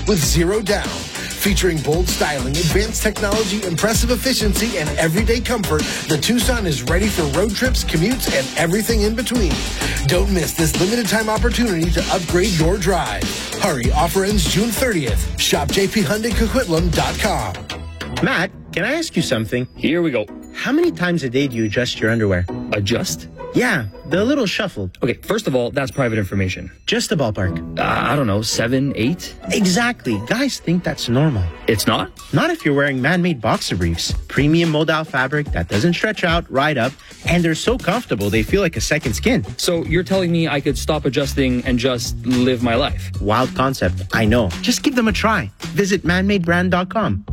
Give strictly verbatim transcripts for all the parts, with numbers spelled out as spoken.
with zero down. Featuring bold styling, advanced technology, impressive efficiency, and everyday comfort, the Tucson is ready for road trips, commutes, and everything in between. Don't miss this limited time opportunity to upgrade your drive. Hurry, offer ends June thirtieth. Shop j p hyundai coquitlam dot com. Matt, can I ask you something? Here we go. How many times a day do you adjust your underwear? Adjust? Yeah, the little shuffle. Okay, first of all, that's private information. Just a ballpark. Uh, I don't know, seven, eight? Exactly. Guys think that's normal. It's not? Not if you're wearing man-made boxer briefs. Premium modal fabric that doesn't stretch out, ride up, and they're so comfortable they feel like a second skin. So you're telling me I could stop adjusting and just live my life? Wild concept, I know. Just give them a try. Visit man made brand dot com.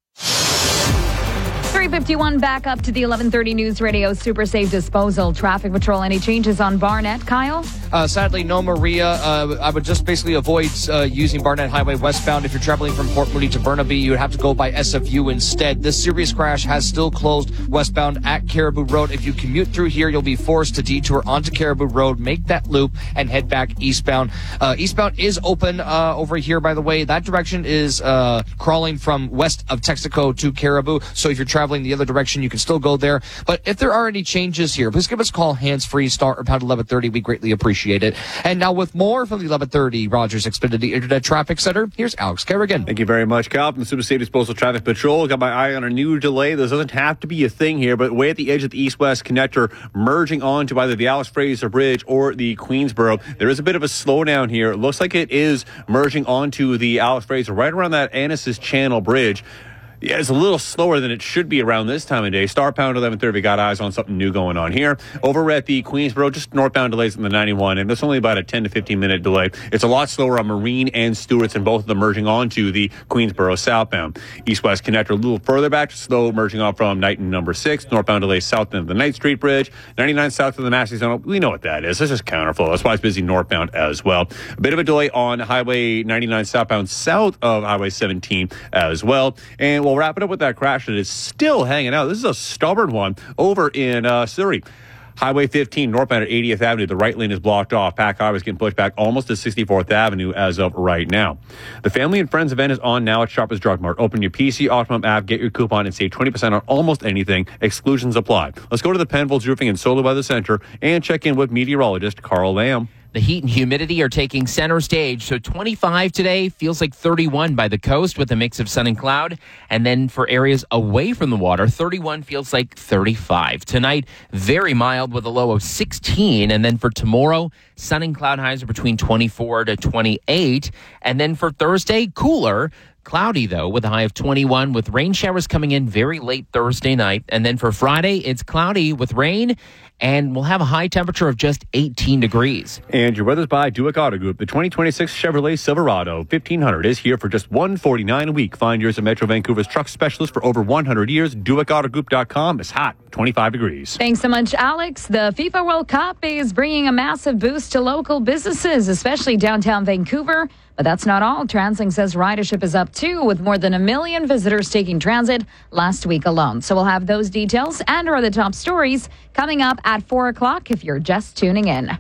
three fifty-one back up to the eleven thirty News Radio Super Safe Disposal Traffic Patrol. Any changes on Barnett, Kyle? Uh, sadly, no, Maria. Uh, I would just basically avoid uh, using Barnett Highway westbound. If you're traveling from Port Moody to Burnaby, you would have to go by S F U instead. This serious crash has still closed westbound at Caribou Road. If you commute through here, you'll be forced to detour onto Caribou Road, make that loop, and head back eastbound. Uh, eastbound is open uh, over here, by the way. That direction is uh, crawling from west of Texaco to Caribou. So if you're traveling the other direction, you can still go there. But if there are any changes here, please give us a call, hands-free, star or pound eleven thirty. We greatly appreciate it. And now with more from the eleven thirty Rogers Xfinity Internet Traffic Center, here's Alex Kerrigan. Thank you very much, Cal, from the Super Safe Disposal Traffic Patrol. Got my eye on a new delay. This doesn't have to be a thing here, but way at the edge of the east-west connector, merging onto either the Alex Fraser Bridge or the Queensboro, there is a bit of a slowdown here. It looks like it is merging onto the Alex Fraser right around that Annis's Channel Bridge. Yeah, it's a little slower than it should be around this time of day. Star pound eleven thirty, we got eyes on something new going on here. Over at the Queensboro, just northbound delays in the ninety-one, and it's only about a ten to fifteen minute delay. It's a lot slower on Marine and Stewart's, and both of them merging onto the Queensboro southbound. East-west connector a little further back, slow merging off from Knighton number six. Northbound delays south of the Knight Street Bridge. ninety-nine south of the Massey Zone. We know what that is. This is counterflow. That's why it's busy northbound as well. A bit of a delay on Highway ninety-nine southbound south of Highway seventeen as well. And we'll wrap it up with that crash that is still hanging out. This is a stubborn one over in uh, Surrey. Highway fifteen, northbound at eightieth Avenue. The right lane is blocked off. Pack Highway is getting pushed back almost to sixty-fourth Avenue as of right now. The Family and Friends event is on now at Shoppers Drug Mart. Open your P C Optimum app, get your coupon, and save twenty percent on almost anything. Exclusions apply. Let's go to the Penfolds Roofing and Solar Weather Center and check in with meteorologist Carl Lamb. The heat and humidity are taking center stage. So twenty-five today feels like thirty-one by the coast with a mix of sun and cloud. And then for areas away from the water, thirty-one feels like thirty-five. Tonight, very mild with a low of sixteen. And then for tomorrow, sun and cloud highs are between twenty-four to twenty-eight. And then for Thursday, cooler. Cloudy, though, with a high of twenty-one, with rain showers coming in very late Thursday night. And then for Friday, it's cloudy with rain, and we'll have a high temperature of just eighteen degrees. And your weather's by Duick Auto Group. The twenty twenty-six Chevrolet Silverado fifteen hundred is here for just one hundred forty-nine dollars a week. Find yours at Metro Vancouver's truck specialist for over one hundred years. Duick Auto Group dot com is hot, twenty-five degrees. Thanks so much, Alex. The FIFA World Cup is bringing a massive boost to local businesses, especially downtown Vancouver. But that's not all. TransLink says ridership is up too, with more than a million visitors taking transit last week alone. So we'll have those details and our other top stories coming up at four o'clock if you're just tuning in.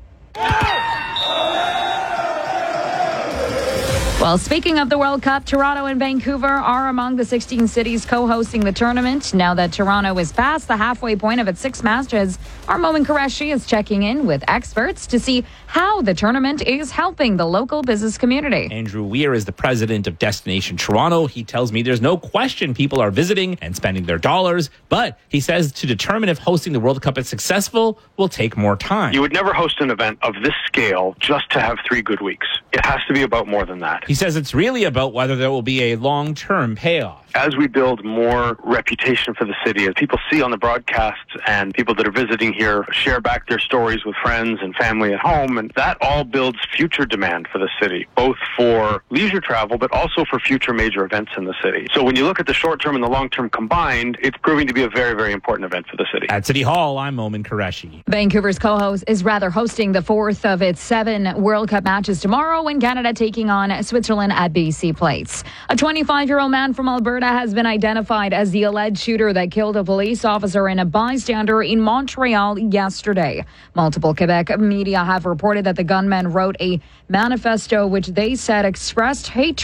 Well, speaking of the World Cup, Toronto and Vancouver are among the sixteen cities co-hosting the tournament. Now that Toronto is past the halfway point of its six matches, our Momin Qureshi is checking in with experts to see how the tournament is helping the local business community. Andrew Weir is the president of Destination Toronto. He tells me there's no question people are visiting and spending their dollars, but he says to determine if hosting the World Cup is successful will take more time. You would never host an event of this scale just to have three good weeks. It has to be about more than that. He says it's really about whether there will be a long-term payoff. As we build more reputation for the city, as people see on the broadcasts and people that are visiting here share back their stories with friends and family at home, and that all builds future demand for the city, both for leisure travel, but also for future major events in the city. So when you look at the short term and the long term combined, it's proving to be a very, very important event for the city. At City Hall, I'm Momin Qureshi. Vancouver's co-host is rather hosting the fourth of its seven World Cup matches tomorrow, when Canada taking on Switzerland at B C Place. A twenty-five-year-old man from Alberta has been identified as the alleged shooter that killed a police officer and a bystander in Montreal yesterday. Multiple Quebec media have reported that the gunman wrote a manifesto which they said expressed hatred